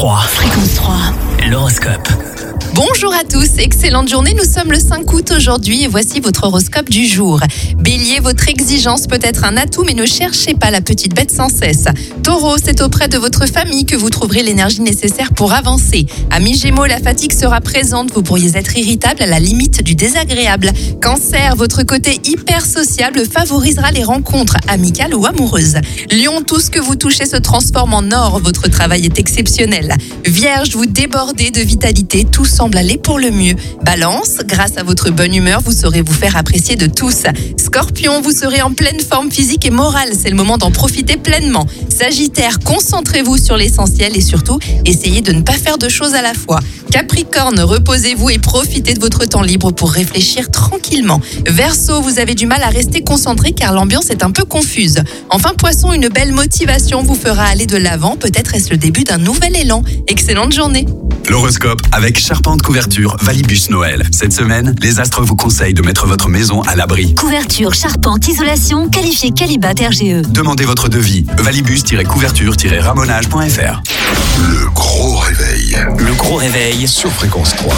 3. Fréquence 3. L'horoscope. Bonjour à tous, excellente journée, nous sommes le 5 août aujourd'hui et voici votre horoscope du jour. Bélier, votre exigence peut être un atout mais ne cherchez pas la petite bête sans cesse. Taureau, c'est auprès de votre famille que vous trouverez l'énergie nécessaire pour avancer. Amis Gémeaux, la fatigue sera présente, vous pourriez être irritable à la limite du désagréable. Cancer, votre côté hyper sociable favorisera les rencontres amicales ou amoureuses. Lion, tout ce que vous touchez se transforme en or, votre travail est exceptionnel. Vierge, vous débordez de vitalité, tout semble aller pour le mieux. Balance, grâce à votre bonne humeur, vous saurez vous faire apprécier de tous. Scorpion, vous serez en pleine forme physique et morale, c'est le moment d'en profiter pleinement. Sagittaire, concentrez-vous sur l'essentiel et surtout, essayez de ne pas faire deux choses à la fois. Capricorne, reposez-vous et profitez de votre temps libre pour réfléchir tranquillement. Verseau, vous avez du mal à rester concentré car l'ambiance est un peu confuse. Enfin Poisson, une belle motivation vous fera aller de l'avant, peut-être est-ce le début d'un nouvel élan. Excellente journée. L'horoscope avec Charpente Couverture Valibus Noël. Cette semaine, les astres vous conseillent de mettre votre maison à l'abri. Couverture, charpente, isolation, qualifié Qualibat RGE. Demandez votre devis. Valibus-couverture-ramonage.fr. Le gros réveil. Le gros réveil. Sur Fréquence 3.